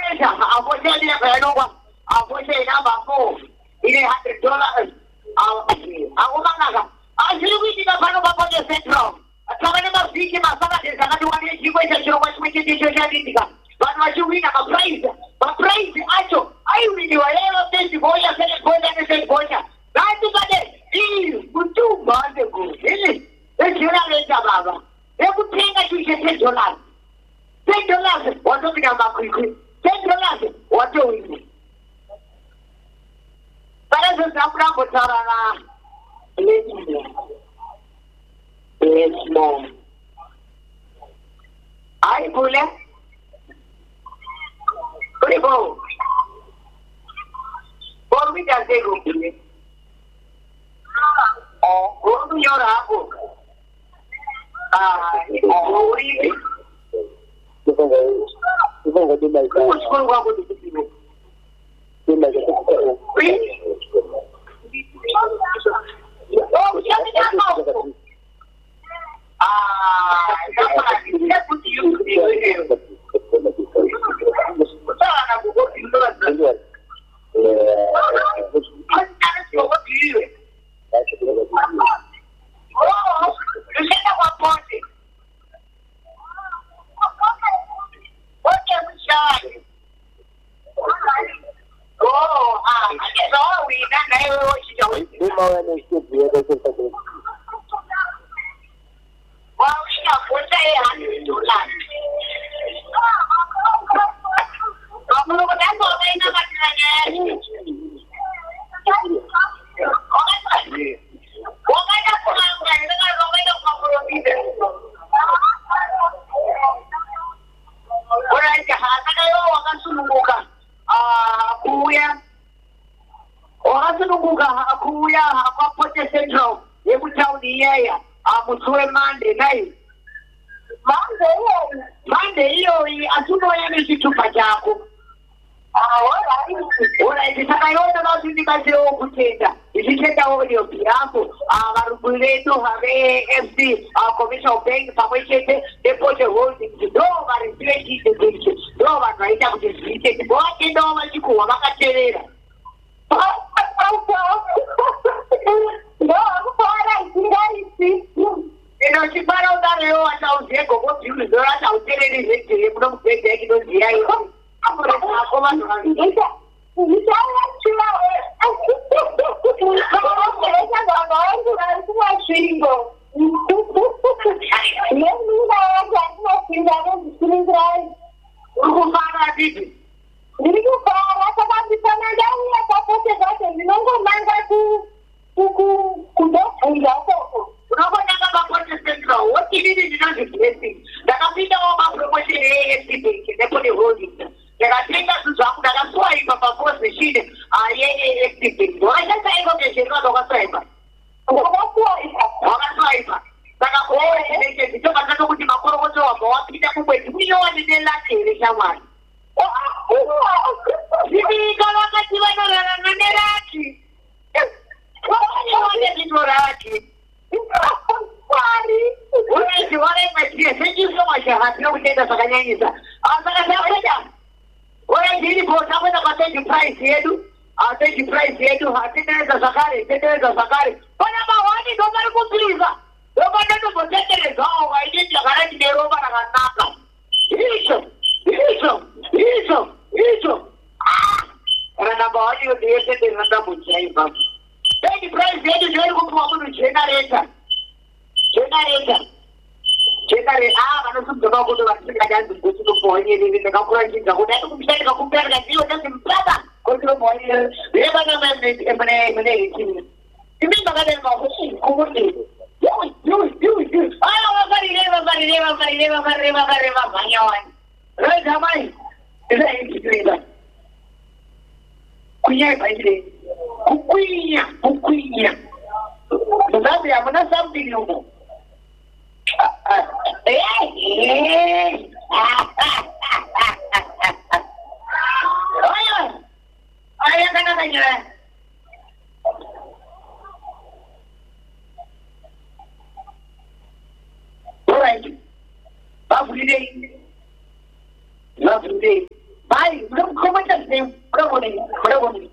number 4. $100. What do we do? Para sesuatu bocoran lesmo. Ai boleh? Boleh boleh. Boleh dah tengok boleh. Oh, boleh orang aku. Boleh. Bukan gak dibaik. Sekolah aku di sini. Dibaik. Oh, siapa yang tahu? Siapa lagi? Dia putih itu. Betul anak buku itu ada. Ada siapa dia? Oh, kita apa sih? Oh, we don't know what you're doing. Well, we got what they had to do. That's all they know about that. Akuya apapote central hebu tauni yeye amutwe Monday hiyo atuno yeye kitupa chako ora ikitakayoona basi ndikaze okutenda ikitenda audio yako abarubuleto habe FC commercial bank pamwechete deposit holding ndo bari trade ndo bakaita kuti zite boke ndo machikuwa bakaterera chipara udareyo achauzeko kodziuzora achautererezvejere muno mubhedheki noziyayo urikufara didi Nilikuwa sababu tunaangalia popote zote ninongomanga kudofunga huko. Unakwenda kama central, what you need is not blessing. Nakapita wa promotion AFC ndipo ni holding. Nakapita tuzaku nakaswai papa boss shide yeye AFC. Ndio sasa hiyo kesho ndo kasaiba. Wakaswaipa. Saka kwa ile kitu kama kuti makoro wote wapita kubweti. Mimi wanidela kile shamani. Bibi kalau kati wana nanelaki. Wale kitoraki. Wale wale machia sisi kama shahada na kutenda sakanyanyisa. Saka sasa. Wale ndini bota kwenda kwa price yetu. Take price yetu hateneza sakari, teneza sakari. Bana mawani ndo bali kutuliza. Ndio bado tupotekele zao waije garage ni roba na kanaka. Hizo. Namba wali yote ndio mchaiba. Take price yetu ndio kwa mtu generator. Wanasumbuka kwa watu kajangu kutoka kwa yeye ni nikakula jinga. Kuna kumshika kumpea na hiyo ndio mpaka. Kwa hiyo mmoja yeye bana mene chini. Mimi bagada ya mafushi kumudi. Yo. Bari banyawan. Rai jamai. Ile ingiza. Kunya baile. Kukunya. Sababu ya mna something huko. Aya kana kanya. Alright. Lovely day. Vai, como é que assim? Pra onde?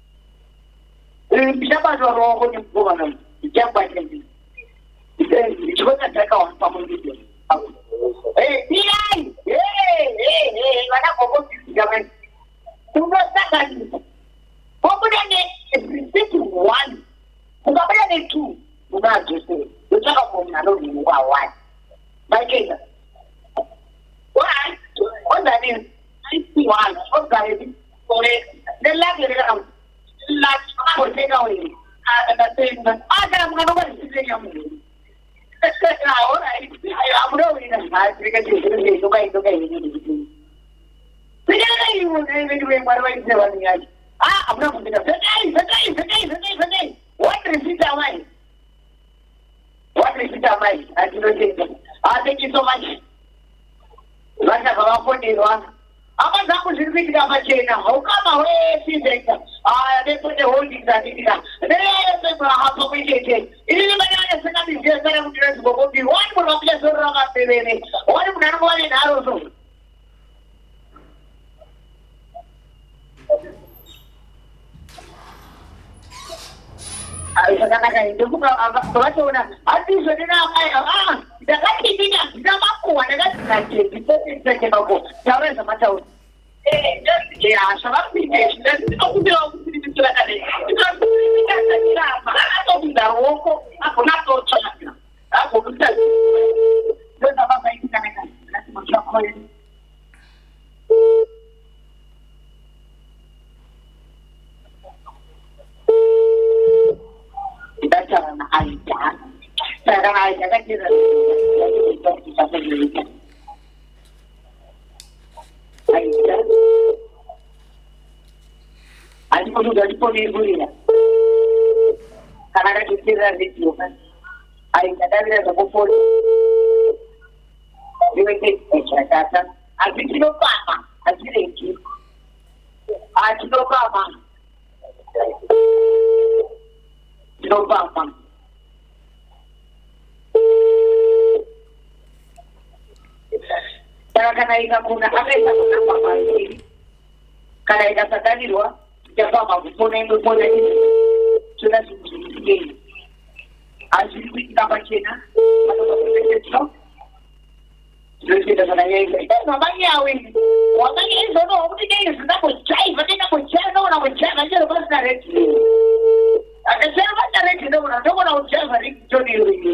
Já passou logo de boa, não. Já passou. Deixa eu pegar um papo de Deus. Ei, vai dar pouco de jamais. Tu não está ganhando. Como é que é? One. Tu não vai two. Tu não dizer. Tu já não pode não ir one. Vai que é? One. What that is? One. What that is? The last year. Last for take away. The same. I'm going to say something. Ahora, abro y nada, explica que se toca. Pero ahí me guardo y se va a mirar. Abro, se What recita mai? Aquí lo entiendo. Thank you so much. Gracias por apoyarnos. Apa zamu shirki da mace na hauka ma hoye shi da ita dai ko da holding da dika dai sai ba ha ko ke ini ba ya saka bi je sare mu dress go bi wani mu roble so roga tebe ne wani mu nan wani na ro so ai saka na kai duk ba ba to na ati so dina mai da kake dinya da ma ko wani ga take bi ko take ba ko tare da mata ya sabab ni dan aku bilang itu ada ini atau tidak aku nak tahu cakap aku betul dan apa baik kita nak macam apa ini kita cara nak ajar kan kita sendiri Aji ko dari poni ya. Karena kita dari itu kan. Ai dari ada poni. Ini kita cakap. Aji kilo apa? Aji lagi. Aji kilo apa? Kilo apa? Karena ika kuna akesa kuna papa ini. Karena ika sadari dua. Japa mapone ini sudah sudah asli kita baca na atau sudah kita sebenarnya itu namanya awin orang ini sono orang ini sudah bocai no bocai aja lepas dari itu ada siapa dari itu orang bocai hari jadi ini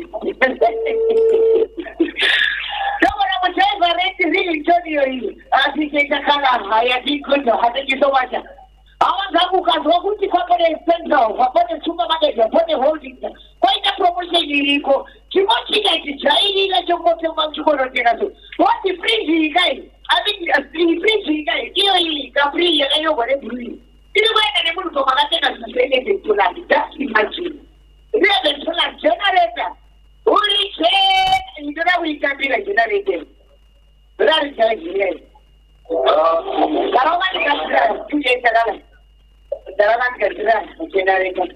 bocai hari jadi ini asli kita kalah ayat itu ada kita baca Awan zangu kazi kuti kwa kale center wapate chumba manager wapate holding kwa ina promotion iliko kimochi kile chaili la chokote machukoro tena tu wati free guy abi free guy hiyo hii kapri ya leo wale free ile bwana ni mtu kwa magate na sipende vitula just imagine ile vitula generator uli ndio wikabila generator rari generator Karena kita punya cara, dalam kerja generator.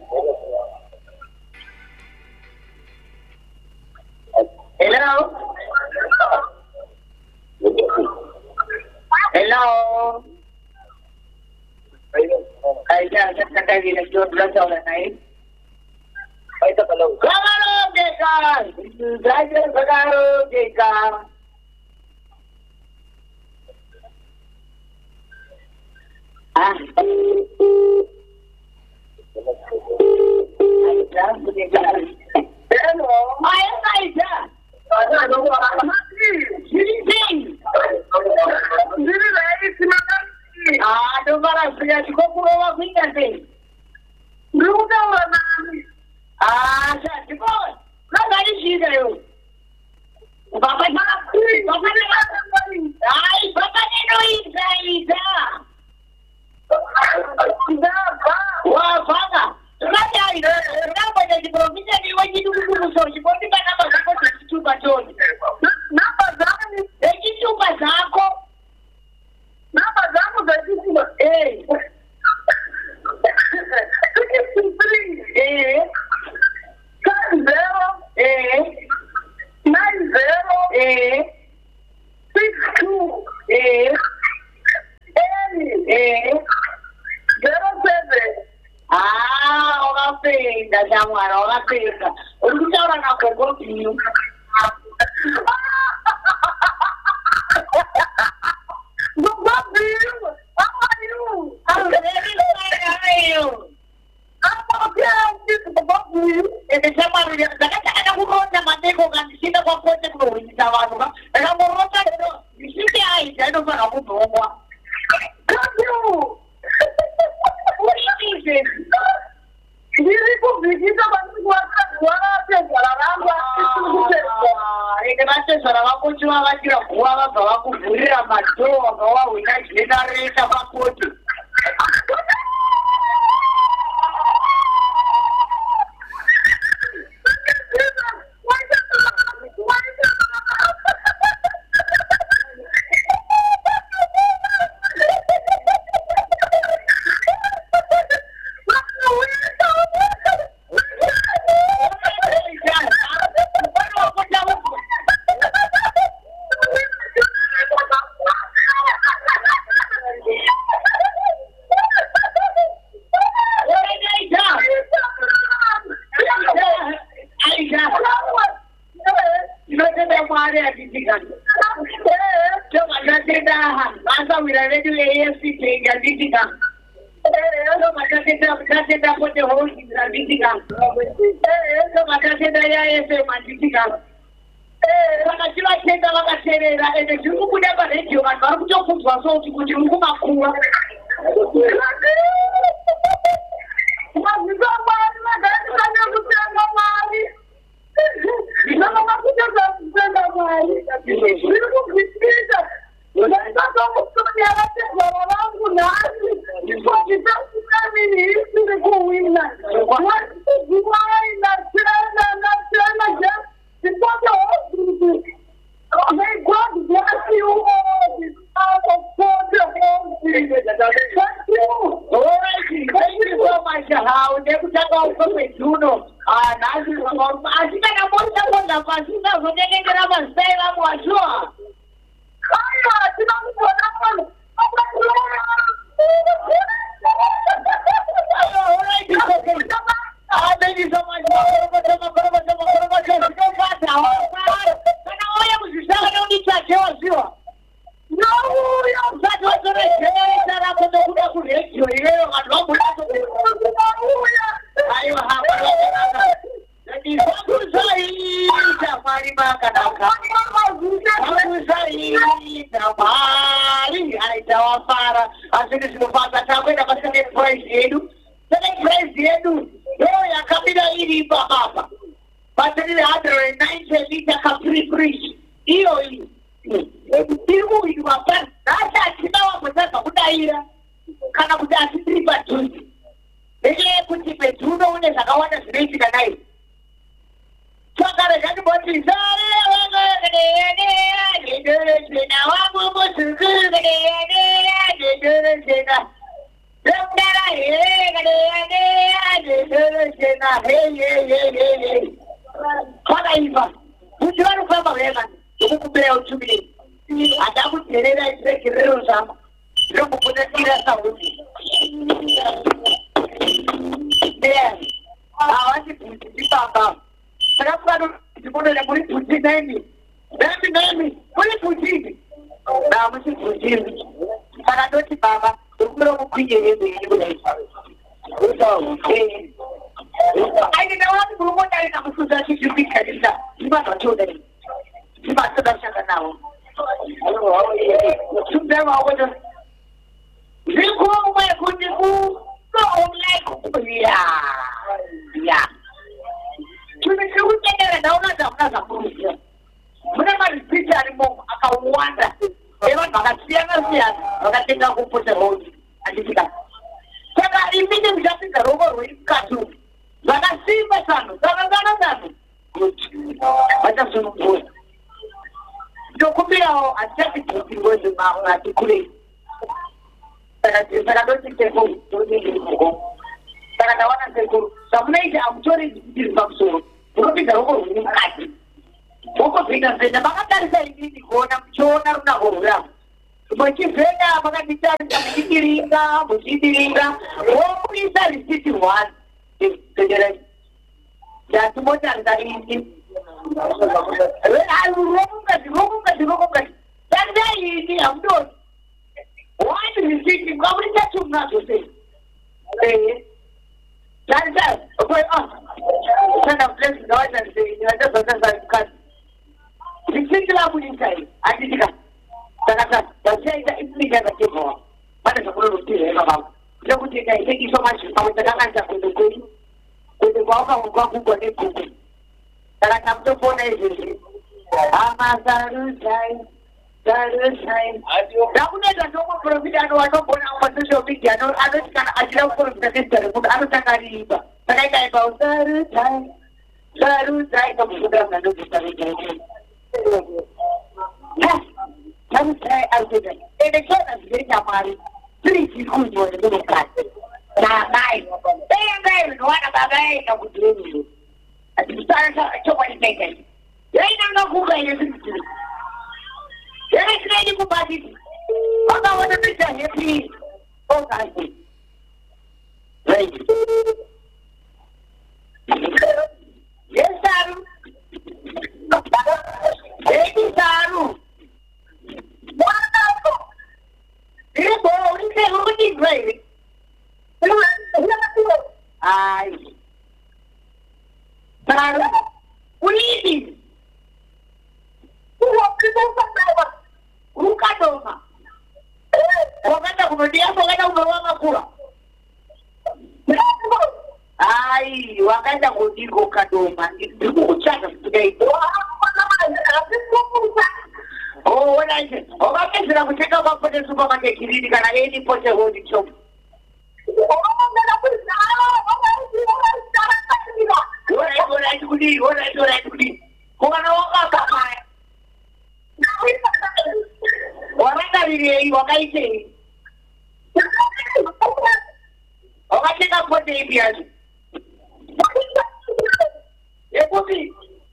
Hello. Aida, saya kata dia jual belasau lah naik. Aida kalau. Kalau dekat, belajar kalau dekat. Hello. Aida. Aduh, malah sudah cukup pulau kita sih. Belum tahu mana. Cukup. Nah, tadi sih saya. Bapak Wah, bangga. Kenapa ini? Kenapa jadi provinsi di wajib dulu so? Seperti mana apa coba John? Napa zangu? Coba zako. Napa zangu dari sini? Kan 0 9 0 62 Wakapenda shamwana, wakapenda. Ulikuchaura na kokopiyo. Kokopiyo? How are you? I'm very fine, how are you? I'm okay, I'm just kokopiyo. Shamwana, zakataka kuronda mandeko kanishinda kwa kote kuruhisa watu. Kamurota lero, nishike aita, ino sana kutuomwa. Kokopiyo! What is it? Nilikuvikiza watu Ekatesora vakochiva vachira guva vabva vakuvhurira madhoo vakawahwina genereta pakoti. muchidiringa wokuisa risiti 1 tegereza ndatimotanga iti rokungazi tandaini hamudoni wani risiti ngamuritachumnazo sei Sasa, sana place nawacha nisaidia Nikikila munisai, andika. Sasa, sasa ipliga na kifo. Bado chakula rutile mama. Ndio kutika hiki so much pamoja na kweli. Kweli kwa kubwa ni kubwa. Sasa mtopona hivi. Ama sarusai. Nakuneta ndomo profita ndo watopona kwa social media ndo anatika ajira kwa mtakatifu ndo anatangaliba. Sasa iba sarusai kwa kufuga na ndo tutaweka. Sarusai alikuja. Elekea zile mali. Sisi kujo ndio kati. Na nai. Ngai ndo wana babaye na kudini. Atistara chokwa niteke. Yeye ndo kuka ile sisi. Yeye kredi kubadili. Kama wanapita hivi. Okay. Right. Yes, Saru. Hey, Saru. What? Ibo, unse hudi great. Ai. Saru. Ulidi. Ukadoma. Wakati kumedia wakati umewanga kula. Ai, wakati kudiko kadoma. Ndio kuchaka today. Oh, wanaje. Wakati sina kuteka kwa supermarket kilini kana yeye pote hodi chop. Ora kudi. Kuna wakaka haya. Wanaenda vile wakaite. Wakateka pote hivi aje. Epupi.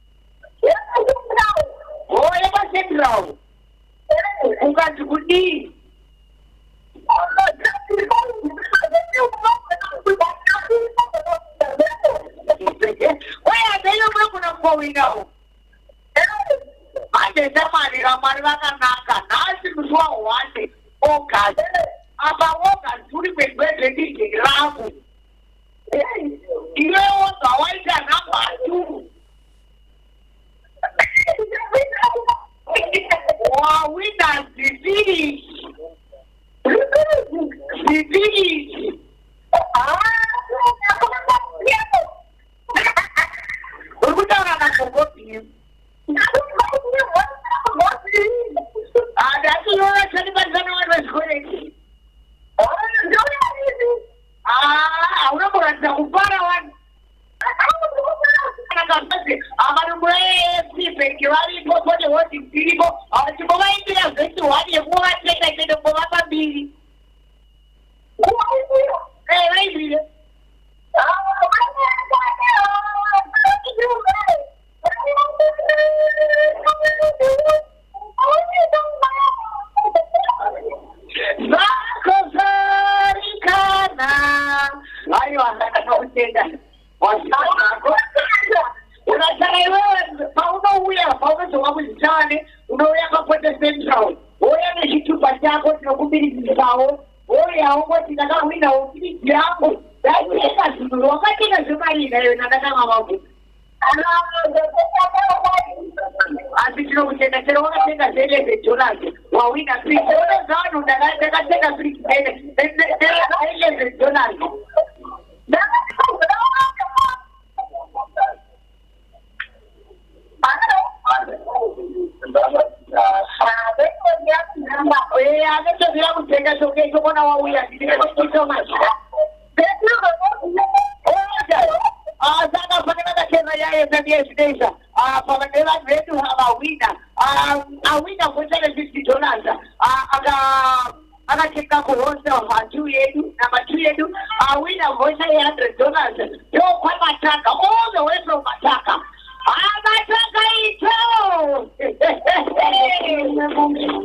Oh, eba central. Ukachukudi. Wewe ndio kuna mkowinga. Ande zamani ramaranga naka nasi mswa wande okazi aba woka tuli kwegweze ndike ramu ile woka waita namba tu wawita ziziri urukutana na kokopi that's the only thing that was good. Una por esta upara wan. Amar mwe sipe kiwali pote wote kilipo. Atiboga ingia zetu wadi kwa teka tena kwa babili. Wewe Ayo anda kautenda. Unataka pauno tuwabuzane, unaoya kapata central. Oya na kichupa chako tunakubiri zao. Oya hongo tinaka wina ofisi yako. Sasa wakati na zumari na nataka mambo. Asitino kutenda tena wakatenda zile vetolaje. Wawina free. Ona zanu ndaka tena free. Ile vetolaje. Anacheka kuhoza watu yetu na matu yetu awina voice $100 yo kwa mataka all the way from mataka mataka ito